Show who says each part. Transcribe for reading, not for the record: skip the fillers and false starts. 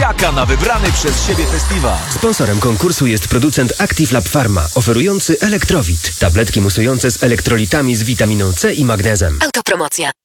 Speaker 1: dzieciaka na wybrany przez siebie festiwal.
Speaker 2: Sponsorem konkursu jest producent Active Lab Pharma, oferujący Elektrowit. Tabletki musujące z elektrolitami z witaminą C i magnezem.
Speaker 3: Autopromocja.